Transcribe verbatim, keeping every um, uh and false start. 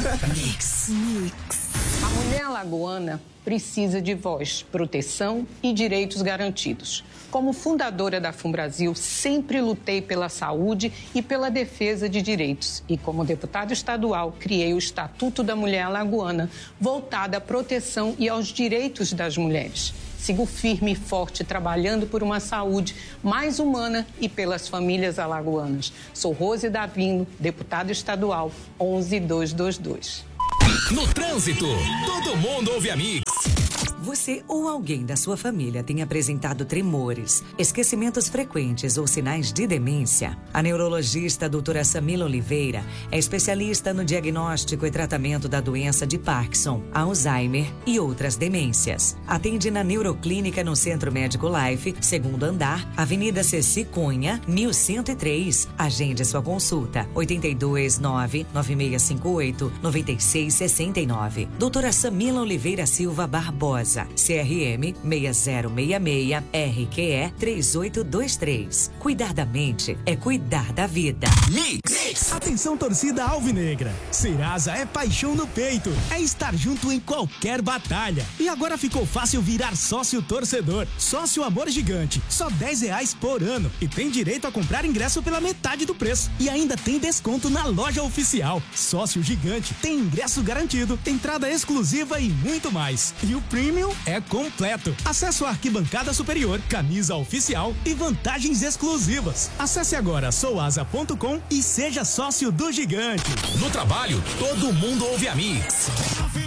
Mix. Mix. A mulher alagoana precisa de voz, proteção e direitos garantidos. Como fundadora da FUNBrasil, sempre lutei pela saúde e pela defesa de direitos. E como deputada estadual, criei o Estatuto da Mulher Alagoana, voltada à proteção e aos direitos das mulheres. Sigo firme e forte, trabalhando por uma saúde mais humana e pelas famílias alagoanas. Sou Rose Davino, deputada estadual onze mil duzentos e vinte e dois. No trânsito, todo mundo ouve a Mix. Você ou alguém da sua família tem apresentado tremores, esquecimentos frequentes ou sinais de demência? A neurologista doutora Samila Oliveira é especialista no diagnóstico e tratamento da doença de Parkinson, Alzheimer e outras demências. Atende na Neuroclínica no Centro Médico Life, segundo andar, Avenida Ceci Cunha, mil cento e três. Agende sua consulta, oito dois nove, nove seis cinco oito, nove seis seis nove. Doutora Samila Oliveira Silva Barbosa, C R M seis zero seis seis, R Q E três oito dois três. Cuidar da mente é cuidar da vida. Mix. Atenção, torcida alvinegra. Serasa é paixão no peito. É estar junto em qualquer batalha. E agora ficou fácil virar sócio torcedor. Sócio Amor Gigante. Só dez reais por ano. E tem direito a comprar ingresso pela metade do preço. E ainda tem desconto na loja oficial. Sócio Gigante tem ingresso garantido, entrada exclusiva e muito mais. E o Premium é completo. Acesso à arquibancada superior, camisa oficial e vantagens exclusivas. Acesse agora soasa ponto com e seja sócio do Gigante. No trabalho, todo mundo ouve a Mix.